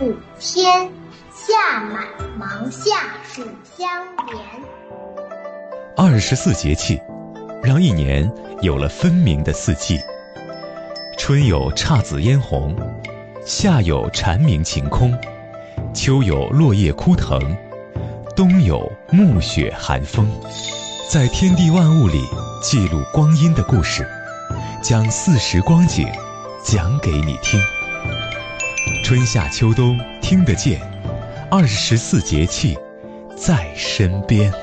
补天，夏满芒夏暑相连。 24节气，让一年有了分明的四季。春有姹紫嫣红，夏有蝉鸣晴空，秋有落叶枯藤，冬有暮雪寒风。在天地万物里记录光阴的故事，将四时光景讲给你听。春夏秋冬听得见，24节气在身边。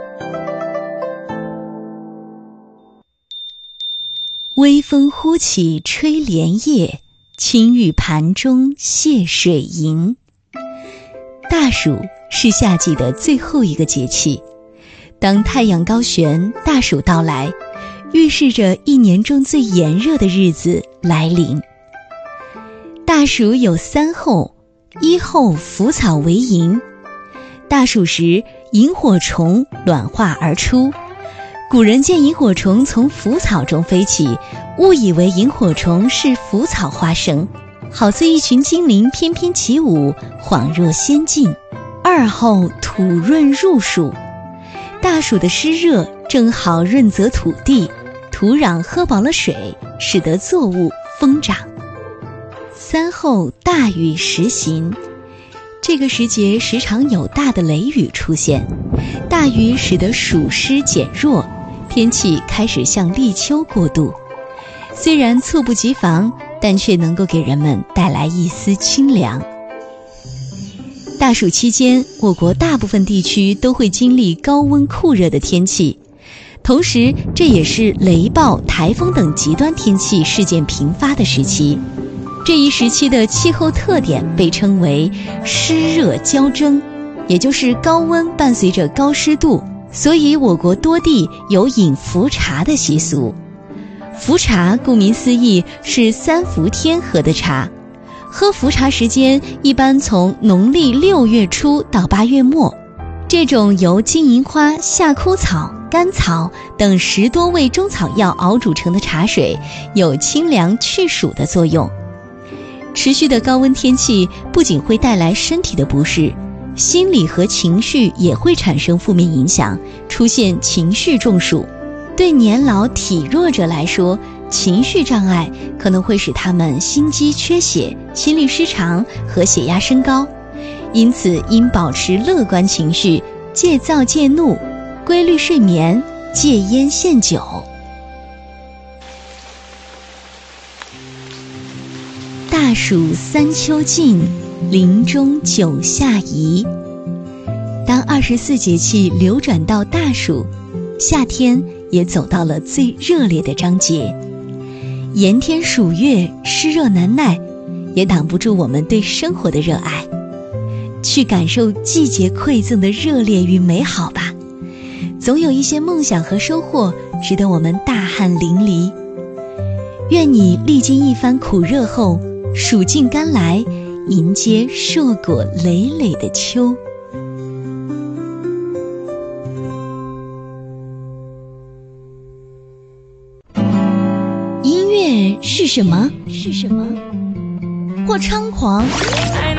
微风忽起吹莲叶，青玉盘中泻水银。大暑是夏季的最后一个节气，当太阳高悬，大暑到来，预示着一年中最炎热的日子来临。大暑有三候：一候腐草为萤。大暑时，萤火虫卵化而出，古人见萤火虫从腐草中飞起，误以为萤火虫是腐草花生，好似一群精灵翩翩起舞，恍若仙境。二候土润入暑。大暑的湿热正好润泽土地，土壤喝饱了水，使得作物疯长。三候大雨时行。这个时节时常有大的雷雨出现，大雨使得暑湿减弱，天气开始向立秋过渡。虽然猝不及防，但却能够给人们带来一丝清凉。大暑期间，我国大部分地区都会经历高温酷热的天气，同时这也是雷暴、台风等极端天气事件频发的时期。这一时期的气候特点被称为湿热交蒸，也就是高温伴随着高湿度，所以我国多地有饮伏茶的习俗。伏茶顾名思义是三伏天喝的茶，喝伏茶时间一般从农历6月初到8月末。这种由金银花、夏枯草、甘草等10多味中草药熬煮成的茶水，有清凉去暑的作用。持续的高温天气不仅会带来身体的不适，心理和情绪也会产生负面影响，出现情绪中暑。对年老体弱者来说，情绪障碍可能会使他们心肌缺血、心律失常和血压升高，因此应保持乐观情绪，戒躁戒怒，规律睡眠，戒烟限酒。大暑三秋尽，林中九夏宜。当24节气流转到大暑，夏天也走到了最热烈的章节。炎天暑月，湿热难耐，也挡不住我们对生活的热爱。去感受季节馈赠的热烈与美好吧，总有一些梦想和收获值得我们大汗淋漓。愿你历经一番苦热后，暑尽甘来，迎接硕果累累的秋。音乐是什么？或猖狂，